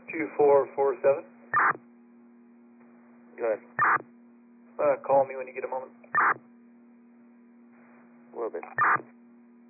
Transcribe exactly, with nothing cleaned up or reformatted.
two four four seven. Go ahead. Uh, call me when you get a moment. A little bit.